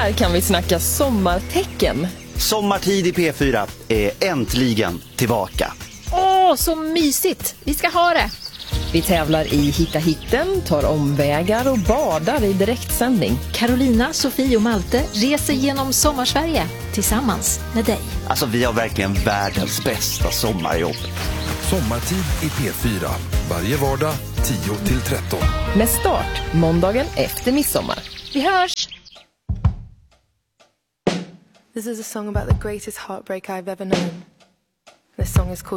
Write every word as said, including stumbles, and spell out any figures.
Här kan vi snacka sommartecken. Sommartid i P fyra är äntligen tillbaka. Åh, så mysigt! Vi ska ha det! Vi tävlar i Hitta hitten, tar omvägar och badar i direktsändning. Carolina, Sofie och Malte reser genom Sommarsverige tillsammans med dig. Alltså, vi har verkligen världens bästa sommarjobb. Sommartid i P fyra. Varje vardag tio till tretton. Med start måndagen efter midsommar. Vi hörs! This is a song about the greatest heartbreak I've ever known. This song is called